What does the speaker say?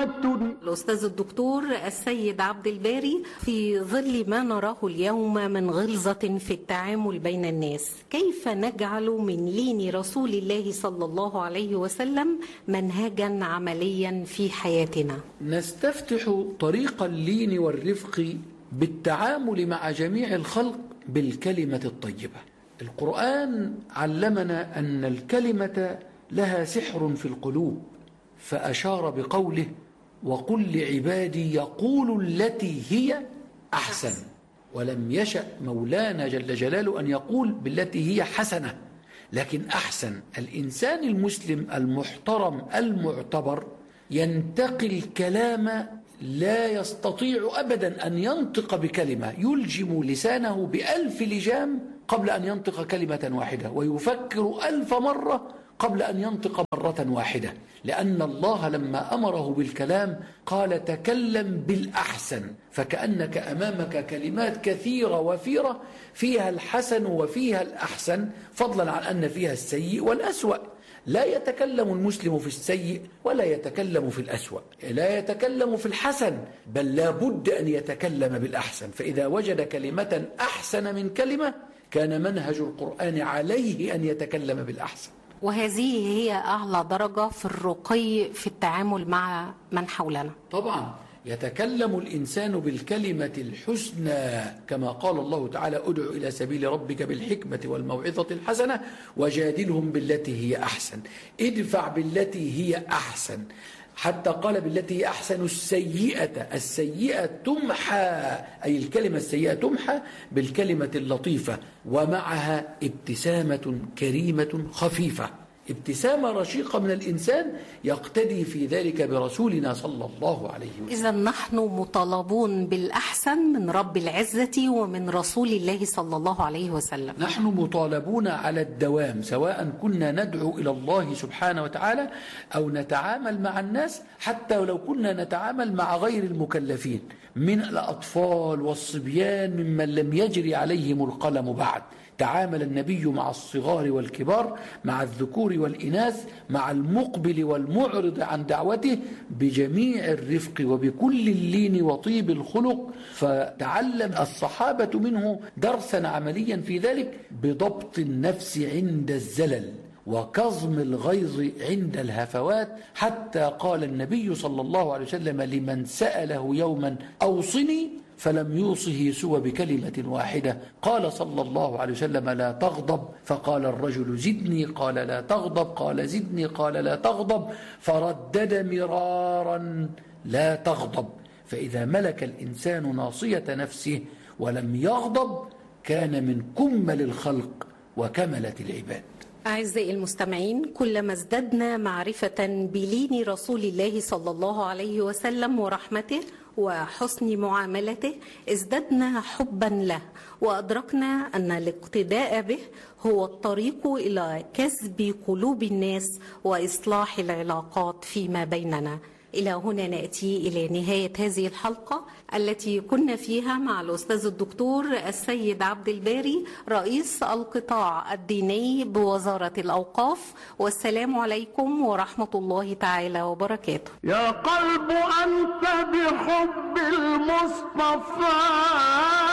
كلمة. الأستاذ الدكتور السيد عبد الباري، في ظل ما نراه اليوم من غلظة في التعامل بين الناس، كيف نجعل من لين رسول الله صلى الله عليه وسلم منهجا عمليا في حياتنا؟ نستفتح طريق اللين والرفق بالتعامل مع جميع الخلق بالكلمة الطيبة. القرآن علمنا أن الكلمة لها سحر في القلوب، فأشار بقوله: وقل لعبادي يقولوا التي هي أحسن. ولم يشأ مولانا جل جلاله أن يقول بالتي هي حسنة، لكن أحسن. الإنسان المسلم المحترم المعتبر ينتقي الكلام، لا يستطيع أبدا أن ينطق بكلمة، يلجم لسانه ب1000 لجام قبل أن ينطق كلمة واحدة، ويفكر 1000 مرة قبل أن ينطق مرة واحدة، لأن الله لما أمره بالكلام قال: تكلم بالأحسن. فكأنك أمامك كلمات كثيرة وفيرة فيها الحسن وفيها الأحسن، فضلا عن أن فيها السيء والأسوأ. لا يتكلم المسلم في السيء ولا يتكلم في الأسوأ، لا يتكلم في الحسن، بل لا بد أن يتكلم بالأحسن. فإذا وجد كلمة أحسن من كلمة كان منهج القرآن عليه أن يتكلم بالأحسن. وهذه هي أعلى درجة في الرقي في التعامل مع من حولنا. طبعا يتكلم الإنسان بالكلمة الحسنى، كما قال الله تعالى: ادع إلى سبيل ربك بالحكمة والموعظة الحسنة وجادلهم بالتي هي أحسن. ادفع بالتي هي أحسن، حتى قال بالتي هي أحسن السيئة تمحى، أي الكلمة السيئة تمحى بالكلمة اللطيفة، ومعها ابتسامة كريمة خفيفة، ابتسامة رشيقة من الإنسان يقتدي في ذلك برسولنا صلى الله عليه وسلم. إذا نحن مطالبون بالأحسن من رب العزة ومن رسول الله صلى الله عليه وسلم. نحن مطالبون على الدوام، سواء كنا ندعو إلى الله سبحانه وتعالى أو نتعامل مع الناس، حتى لو كنا نتعامل مع غير المكلفين من الأطفال والصبيان ممن لم يجري عليهم القلم بعد. تعامل النبي مع الصغار والكبار، مع الذكور والإناث، مع المقبل والمعرض عن دعوته بجميع الرفق وبكل اللين وطيب الخلق. فتعلم الصحابة منه درسا عمليا في ذلك، بضبط النفس عند الزلل وكظم الغيظ عند الهفوات، حتى قال النبي صلى الله عليه وسلم لمن سأله يوما: أوصني، فلم يوصه سوى بكلمة واحدة. قال صلى الله عليه وسلم: لا تغضب. فقال الرجل: زدني. قال: لا تغضب. قال: زدني. قال: لا تغضب. فردد مرارا: لا تغضب. فإذا ملك الإنسان ناصية نفسه ولم يغضب كان من كمل الخلق وكملة العباد. أعزائي المستمعين، كلما ازددنا معرفة بلين رسول الله صلى الله عليه وسلم ورحمته وحسن معاملته ازددنا حبا له، وأدركنا أن الاقتداء به هو الطريق إلى كسب قلوب الناس وإصلاح العلاقات فيما بيننا. إلى هنا نأتي إلى نهاية هذه الحلقة التي كنا فيها مع الأستاذ الدكتور السيد عبد الباري، رئيس القطاع الديني بوزارة الأوقاف. والسلام عليكم ورحمة الله تعالى وبركاته. يا قلب أنت بحب المصطفى